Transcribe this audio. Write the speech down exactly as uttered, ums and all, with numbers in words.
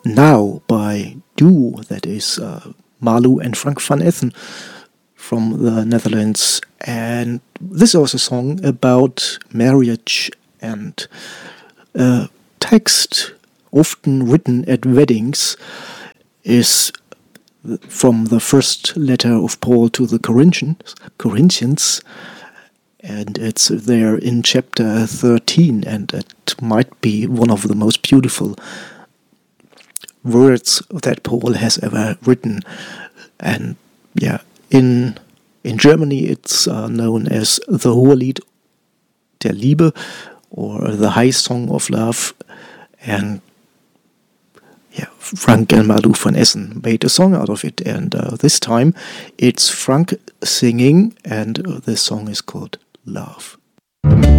Now by Duo, that is uh, Marlou and Frank van Essen from the Netherlands. And this was a song about marriage, and a text often written at weddings is from the first letter of Paul to the Corinthians, Corinthians, and it's there in chapter thirteen, and it might be one of the most beautiful words that Paul has ever written. And yeah, in in Germany it's uh, known as the Hohelied der Liebe, or the High Song of Love. And yeah, Frank and Marlou van Essen made a song out of it, and uh, this time it's Frank singing, and uh, the song is called Love.